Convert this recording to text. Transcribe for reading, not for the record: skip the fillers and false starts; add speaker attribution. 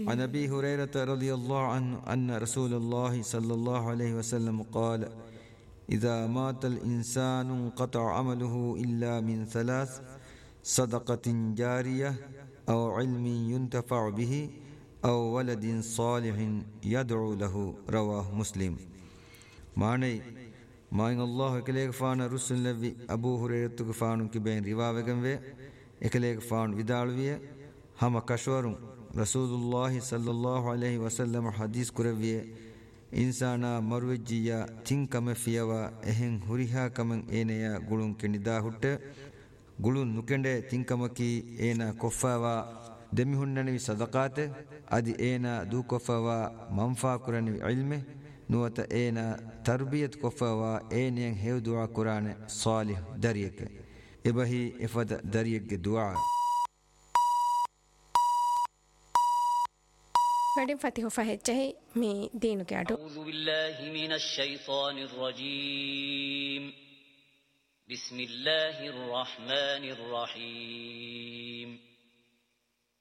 Speaker 1: عن أبي هريرة رضي الله عنه أن رسول الله صلى الله عليه وسلم قال إذا مات الإنسان انقطع عمله إلا من ثلاث صدقة جارية أو علم ينتفع به أو ولد صالح يدعو له رواه مسلم. معني ماين الله إكليك فان رسول لبي أبو هريرة فانو كبين رواوغن وي إكليك فان ودالوية هما كشورون رسول الله صلى الله عليه وسلم حديث كروية إنسانا مروجيا تنكم فيوا إهن هريها كمن إينيا قلون كندا هٹ قلون نكنده تنكمكي إينا كفاوا دميهننوي صدقات أدي إينا دو كفاوا منفا كرنوي علمه نوتا إينا تربية كفاوا إينيان هيو دعا قرآن صالح دريك إبهي إفاد دريك دعا
Speaker 2: وعدين فتح فهجه مي دينو كادو.
Speaker 3: أعوذ بالله من الشيطان الرجيم. بسم الله الرحمن الرحيم.